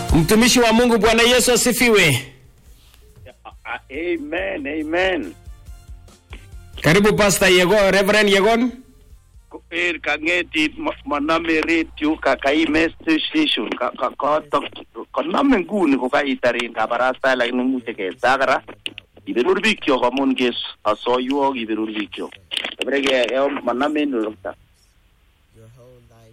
Mtumishi wa Mungu, Bwana Yesu asifiwe. Amen, amen. Karibu Pastor Yegon, Reverend Yegon. Kangeti maname radio kakaime station kaname nguni kokaitarin kabarasta lakini mute ke sagara ibirur bikyo kamun kes asoyo ibirur bikyo brege maname nurta your whole life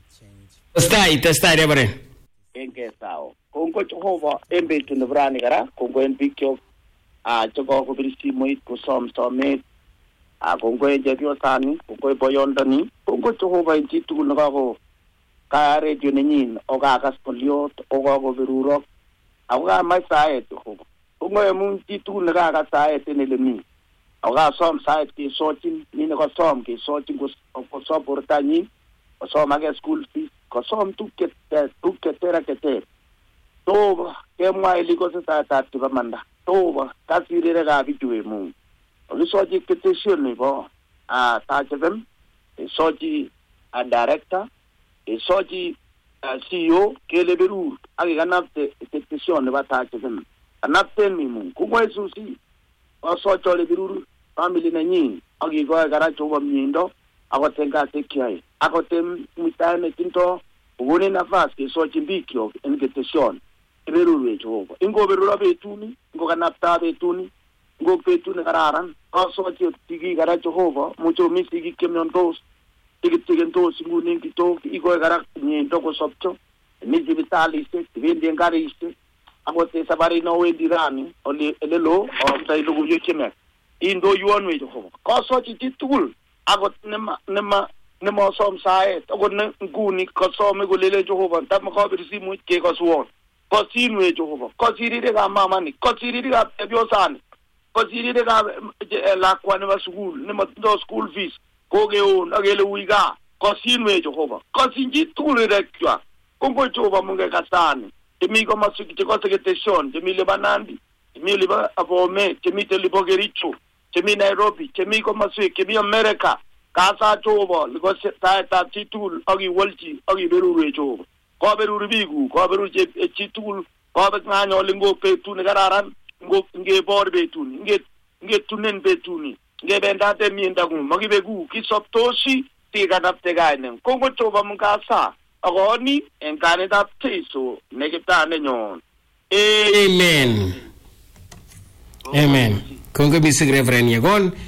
doesn't change. Testai Reverend. Enge sao kongo Jehova embe tunabrani kara kongo en bikyo choko ko birisi moit ko som kongo ejabio tani kongo boyondani kongo Jehova injitu ngako ka radio ninyin oga kaspoliot oga go biruro oga masaet Jehova kongo munjitu ngaka saet nelemi oga som saet ki sotin ni ko som ki sotin ko soportani ko som aga school fees ko som tuket tera kete to kemwa iliko sa tatu manda to kasirere ga bijuwe mu Soji petition ni bo tajevem soji director soji CEO kele beru agi ganapte petition ni ba tajevem anapte mi mu kumwe susi sojo le beru family na nyi agi go gara choba myindo agotenga tekiai agotem mitane tinto ubone nafasi ke soji mbikyo en petition beru we choba ingo beru la betuni ingo ganapta betuni go petu ne kararan also tigi gara Jehova mucho misigi kemyon dos tigi dos nguni kito igo gara ni doko sopcho ni vitali se vende ngari se agote sabari no we dirani ole elelo o sai lugu yekeme indo yuon we Jehova also titul agot nema som sae agot nguni ko some go lele Jehova tam ko birisi mu ke ko suon ko sinwe Jehova ko sirire ga mama ni ko sirire ga biosani Kosiri de la kwani wa school ne matindo school fees koge o nagele uiga kosinwe Jehova kosinji tule rekwa kongo Jehova munge kasani temi ko masuki te kote keteshon temi le banandi temi le abome temi te libogericho temi Nairobi temi ko masuki temi America kasa Jehova liko ta titul agi wolji agi beru Jehova ko beru bigu ko beru titul ko be nganyo lingo pe tu ne gararan nge bor betuni nge tunen betuni nge bendate mienda gu magibe gu kisoptoshi tiga napte gainen kongo choba mungasa agoni enkane dapte so negitane nyon Amen. Kongo bisig Reverend Yegon.